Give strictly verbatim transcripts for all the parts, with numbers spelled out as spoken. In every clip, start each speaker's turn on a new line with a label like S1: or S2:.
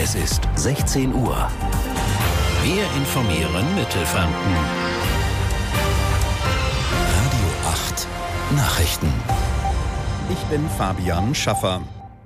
S1: Es ist sechzehn Uhr. Wir informieren Mittelfranken. Radio acht Nachrichten.
S2: Ich bin Fabian Schaffer.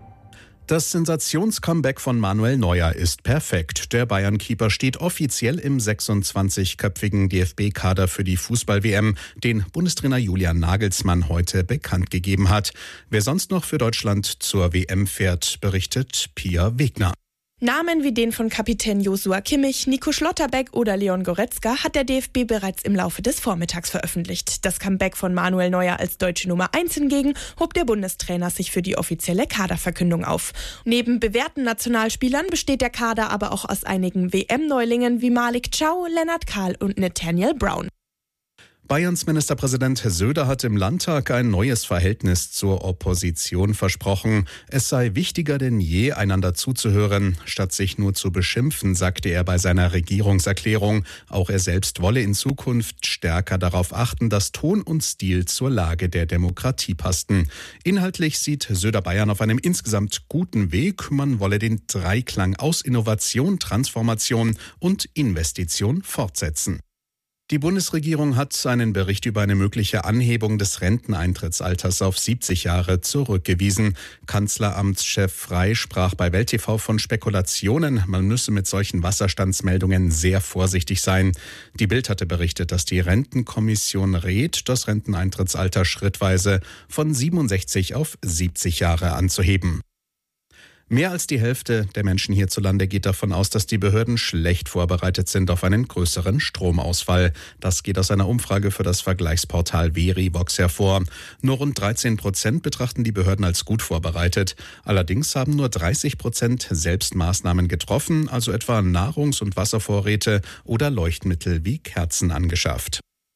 S2: Das Sensations-Comeback von Manuel Neuer ist perfekt. Der Bayern-Keeper steht offiziell im sechsundzwanzigköpfigen D F B-Kader für die Fußball-W M, den Bundestrainer Julian Nagelsmann heute bekannt gegeben hat. Wer sonst noch für Deutschland zur W M fährt, berichtet Pia Wegner.
S3: Namen wie den von Kapitän Joshua Kimmich, Nico Schlotterbeck oder Leon Goretzka hat der D F B bereits im Laufe des Vormittags veröffentlicht. Das Comeback von Manuel Neuer als deutsche Nummer eins hingegen hob der Bundestrainer sich für die offizielle Kaderverkündung auf. Neben bewährten Nationalspielern besteht der Kader aber auch aus einigen W M-Neulingen wie Malik Thiaw, Lennart Kahl und Nathaniel Brown.
S2: Bayerns Ministerpräsident Söder hat im Landtag ein neues Verhältnis zur Opposition versprochen. Es sei wichtiger denn je, einander zuzuhören, statt sich nur zu beschimpfen, sagte er bei seiner Regierungserklärung. Auch er selbst wolle in Zukunft stärker darauf achten, dass Ton und Stil zur Lage der Demokratie passten. Inhaltlich sieht Söder Bayern auf einem insgesamt guten Weg. Man wolle den Dreiklang aus Innovation, Transformation und Investition fortsetzen. Die Bundesregierung hat einen Bericht über eine mögliche Anhebung des Renteneintrittsalters auf siebzig Jahre zurückgewiesen. Kanzleramtschef Frey sprach bei Welt T V von Spekulationen. Man müsse mit solchen Wasserstandsmeldungen sehr vorsichtig sein. Die Bild hatte berichtet, dass die Rentenkommission rät, das Renteneintrittsalter schrittweise von siebenundsechzig auf siebzig Jahre anzuheben. Mehr als die Hälfte der Menschen hierzulande geht davon aus, dass die Behörden schlecht vorbereitet sind auf einen größeren Stromausfall. Das geht aus einer Umfrage für das Vergleichsportal Verivox hervor. Nur rund dreizehn Prozent betrachten die Behörden als gut vorbereitet. Allerdings haben nur dreißig Prozent selbst Maßnahmen getroffen, also etwa Nahrungs- und Wasservorräte oder Leuchtmittel wie Kerzen angeschafft.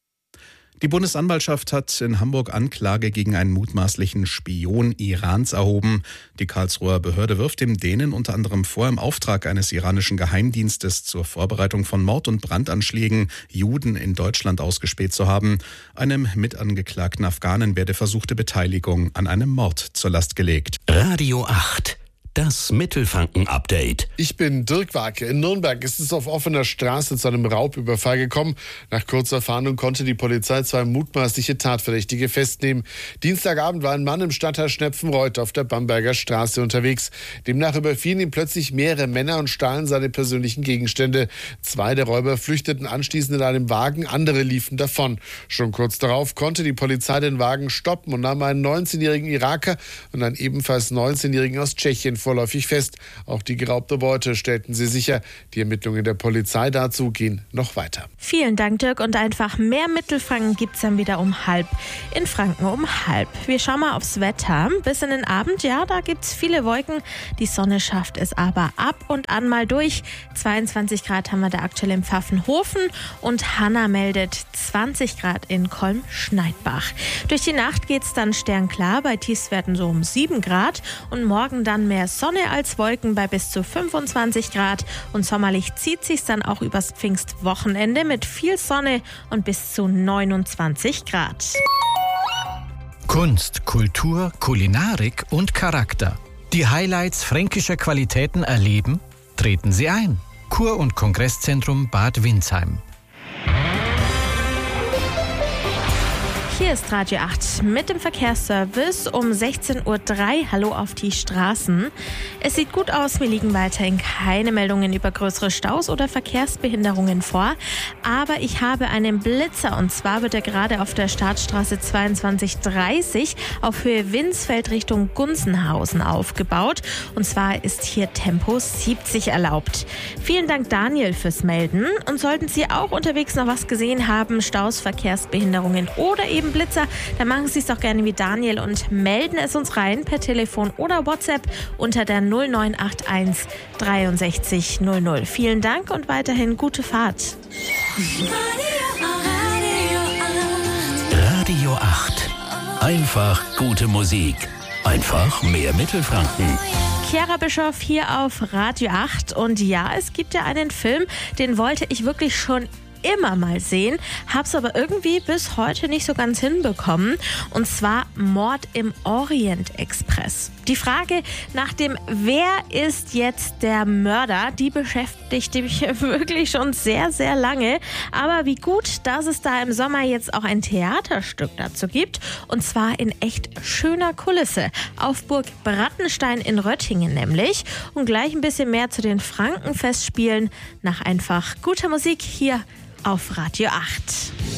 S2: Die Bundesanwaltschaft hat in Hamburg Anklage gegen einen mutmaßlichen Spion Irans erhoben. Die Karlsruher Behörde wirft dem Dänen unter anderem vor, im Auftrag eines iranischen Geheimdienstes zur Vorbereitung von Mord- und Brandanschlägen Juden in Deutschland ausgespäht zu haben. Einem mitangeklagten Afghanen werde versuchte Beteiligung an einem Mord zur Last gelegt.
S1: Radio acht. Das Mittelfranken-Update.
S4: Ich bin Dirk Warke. In Nürnberg ist es auf offener Straße zu einem Raubüberfall gekommen. Nach kurzer Fahndung konnte die Polizei zwei mutmaßliche Tatverdächtige festnehmen. Dienstagabend war ein Mann im Stadtteil Schnepfenreuth auf der Bamberger Straße unterwegs. Demnach überfielen ihn plötzlich mehrere Männer und stahlen seine persönlichen Gegenstände. Zwei der Räuber flüchteten anschließend in einem Wagen, andere liefen davon. Schon kurz darauf konnte die Polizei den Wagen stoppen und nahm einen neunzehnjährigen Iraker und einen ebenfalls neunzehnjährigen aus Tschechien vorläufig fest. Auch die geraubte Beute stellten sie sicher. Die Ermittlungen der Polizei dazu gehen noch weiter.
S5: Vielen Dank, Dirk. Und einfach mehr Mittelfranken gibt es dann wieder um halb. In Franken um halb. Wir schauen mal aufs Wetter. Bis in den Abend, ja, da gibt es viele Wolken. Die Sonne schafft es aber ab und an mal durch. zweiundzwanzig Grad haben wir da aktuell im Pfaffenhofen und Hanna meldet zwanzig Grad in Kolm-Schneidbach. Durch die Nacht geht es dann sternklar. Bei Tiefstwerten so um sieben Grad und morgen dann mehr Sonne als Wolken bei bis zu fünfundzwanzig Grad und sommerlich zieht sich's dann auch übers Pfingstwochenende mit viel Sonne und bis zu neunundzwanzig Grad.
S6: Kunst, Kultur, Kulinarik und Charakter. Die Highlights fränkischer Qualitäten erleben? Treten Sie ein. Kur- und Kongresszentrum Bad Windsheim.
S5: Hier ist Radio acht mit dem Verkehrsservice um sechzehn Uhr drei. Hallo auf die Straßen. Es sieht gut aus, mir liegen weiterhin keine Meldungen über größere Staus oder Verkehrsbehinderungen vor. Aber ich habe einen Blitzer und zwar wird er gerade auf der Startstraße zweiundzwanzig dreißig auf Höhe Winsfeld Richtung Gunzenhausen aufgebaut. Und zwar ist hier Tempo siebzig erlaubt. Vielen Dank Daniel fürs Melden. Und sollten Sie auch unterwegs noch was gesehen haben, Staus, Verkehrsbehinderungen oder eben Blitzer, dann machen Sie es doch gerne wie Daniel und melden es uns rein per Telefon oder WhatsApp unter der null neun acht eins dreiundsechzig null null. Vielen Dank und weiterhin gute Fahrt.
S1: Radio acht. Einfach gute Musik. Einfach mehr Mittelfranken.
S5: Chiara Bischoff hier auf Radio acht und ja, es gibt ja einen Film, den wollte ich wirklich schon immer mal sehen, hab's aber irgendwie bis heute nicht so ganz hinbekommen. Und zwar Mord im Orient Express. Die Frage nach dem Wer ist jetzt der Mörder, die beschäftigt mich wirklich schon sehr, sehr lange. Aber wie gut, dass es da im Sommer jetzt auch ein Theaterstück dazu gibt. Und zwar in echt schöner Kulisse. Auf Burg Brattenstein in Röttingen nämlich. Und gleich ein bisschen mehr zu den Frankenfestspielen nach einfach guter Musik hier auf Radio acht.